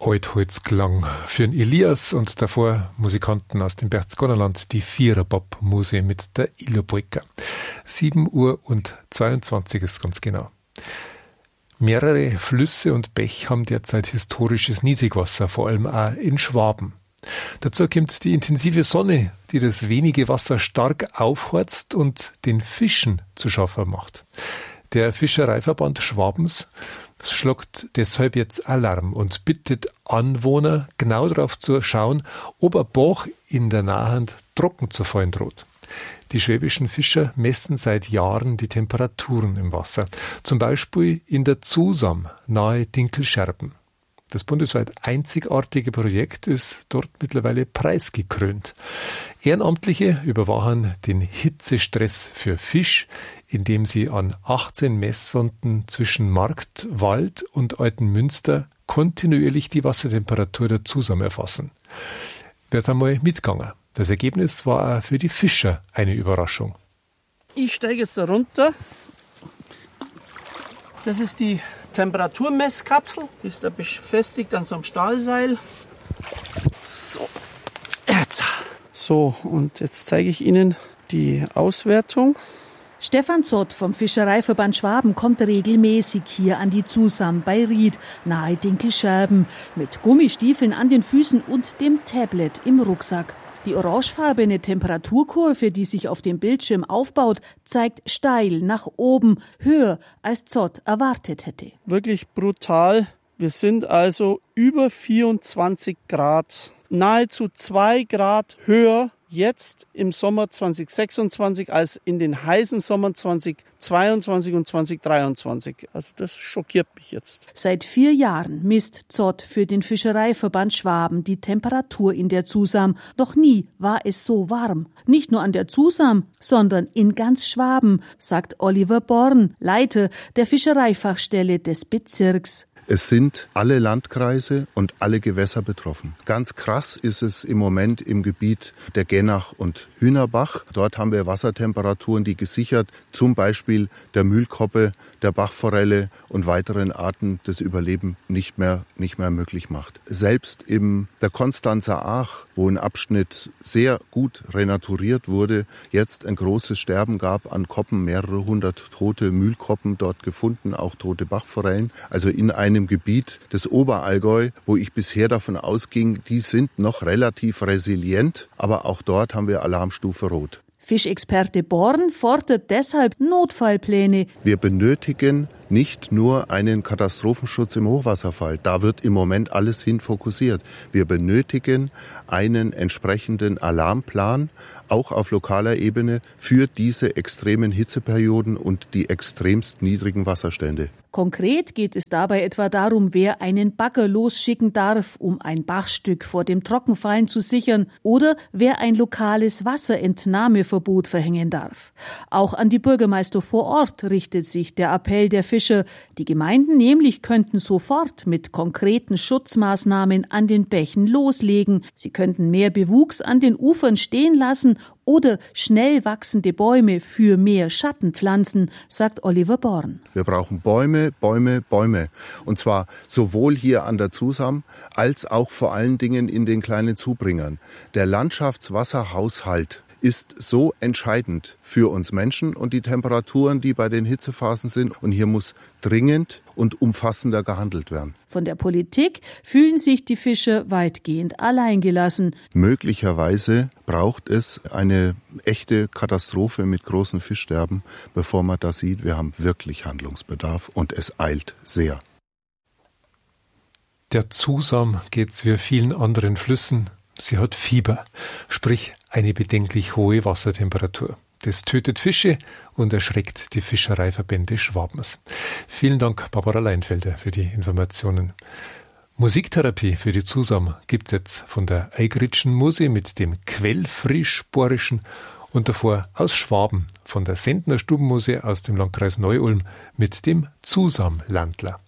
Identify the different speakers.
Speaker 1: Altholzklang für den Elias und davor Musikanten aus dem Berchtesgadenerland, die Viererbob-Muse mit der Ilo-Polka. 7:22 ist ganz genau. Mehrere Flüsse und Bäche haben derzeit historisches Niedrigwasser, vor allem auch in Schwaben. Dazu kommt die intensive Sonne, die das wenige Wasser stark aufheizt und den Fischen zu schaffen macht. Der Fischereiverband Schwabens schlägt deshalb jetzt Alarm und bittet Anwohner, genau darauf zu schauen, ob ein Bach in der Nahhand trocken zu fallen droht. Die schwäbischen Fischer messen seit Jahren die Temperaturen im Wasser, zum Beispiel in der Zusam nahe Dinkelscherben. Das bundesweit einzigartige Projekt ist dort mittlerweile preisgekrönt. Ehrenamtliche überwachen den Hitzestress für Fisch, indem sie an 18 Messsonden zwischen Markt, Wald und Altenmünster kontinuierlich die Wassertemperatur der Zusam erfassen. Wer ist einmal mitgegangen? Das Ergebnis war auch für die Fischer eine Überraschung.
Speaker 2: Ich steige jetzt da runter. Das ist die Temperaturmesskapsel. Die ist da befestigt an so einem Stahlseil. So, und jetzt zeige ich Ihnen die Auswertung.
Speaker 3: Stefan Zott vom Fischereiverband Schwaben kommt regelmäßig hier an die Zusam bei Ried, nahe Dinkelscherben, mit Gummistiefeln an den Füßen und dem Tablet im Rucksack. Die orangefarbene Temperaturkurve, die sich auf dem Bildschirm aufbaut, zeigt steil nach oben, höher als Zott erwartet hätte.
Speaker 2: Wirklich brutal. Wir sind also über 24 Grad, nahezu 2 Grad höher jetzt im Sommer 2026 als in den heißen Sommern 2022 und 2023. Also das schockiert mich jetzt.
Speaker 3: Seit 4 Jahren misst Zott für den Fischereiverband Schwaben die Temperatur in der Zusam. Noch nie war es so warm. Nicht nur an der Zusam, sondern in ganz Schwaben, sagt Oliver Born, Leiter der Fischereifachstelle des Bezirks.
Speaker 4: Es sind alle Landkreise und alle Gewässer betroffen. Ganz krass ist es im Moment im Gebiet der Gennach und Hühnerbach. Dort haben wir Wassertemperaturen, die gesichert zum Beispiel der Mühlkoppe, der Bachforelle und weiteren Arten das Überleben nicht mehr möglich macht. Selbst in der Konstanzer Aach, wo ein Abschnitt sehr gut renaturiert wurde, jetzt ein großes Sterben gab an Koppen, mehrere hundert tote Mühlkoppen dort gefunden, auch tote Bachforellen. Also in einem Gebiet des Oberallgäu, wo ich bisher davon ausging, die sind noch relativ resilient, aber auch dort haben wir Alarmstufe Rot.
Speaker 3: Fischexperte Born fordert deshalb Notfallpläne.
Speaker 4: Wir benötigen nicht nur einen Katastrophenschutz im Hochwasserfall. Da wird im Moment alles hin fokussiert. Wir benötigen einen entsprechenden Alarmplan, auch auf lokaler Ebene, für diese extremen Hitzeperioden und die extremst niedrigen Wasserstände.
Speaker 3: Konkret geht es dabei etwa darum, wer einen Bagger losschicken darf, um ein Bachstück vor dem Trockenfallen zu sichern, oder wer ein lokales Wasserentnahmeverbot verhängen darf. Auch an die Bürgermeister vor Ort richtet sich der Appell der Fischer. Die Gemeinden nämlich könnten sofort mit konkreten Schutzmaßnahmen an den Bächen loslegen. Sie könnten mehr Bewuchs an den Ufern stehen lassen oder schnell wachsende Bäume für mehr Schatten pflanzen, sagt Oliver Born.
Speaker 4: Wir brauchen Bäume. Und zwar sowohl hier an der Zusam als auch vor allen Dingen in den kleinen Zubringern. Der Landschaftswasserhaushalt ist so entscheidend für uns Menschen und die Temperaturen, die bei den Hitzephasen sind. Und hier muss dringend und umfassender gehandelt werden.
Speaker 3: Von der Politik fühlen sich die Fischer weitgehend alleingelassen.
Speaker 4: Möglicherweise braucht es eine echte Katastrophe mit großen Fischsterben, bevor man das sieht. Wir haben wirklich Handlungsbedarf und es eilt sehr.
Speaker 1: Der Zusam geht's wie vielen anderen Flüssen. Sie hat Fieber, sprich eine bedenklich hohe Wassertemperatur. Das tötet Fische und erschreckt die Fischereiverbände Schwabens. Vielen Dank, Barbara Leinfelder, für die Informationen. Musiktherapie für die Zusam gibt's jetzt von der Eigritschen Muse mit dem Quellfrischborischen und davor aus Schwaben von der Sendner Stubenmuse aus dem Landkreis Neu-Ulm mit dem Zusamlandler.